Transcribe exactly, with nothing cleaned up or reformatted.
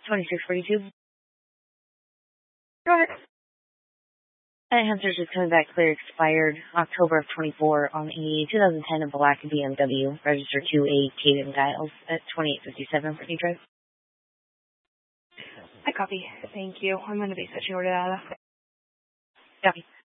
twenty-six forty-two. Go ahead. And Hunter's just coming back clear, expired October of twenty-four on a two thousand ten black B M W, registered to a Caden Giles at twenty-eight fifty-seven Brittany Drive. I copy. Thank you. I'm going to be switching over to that. Copy.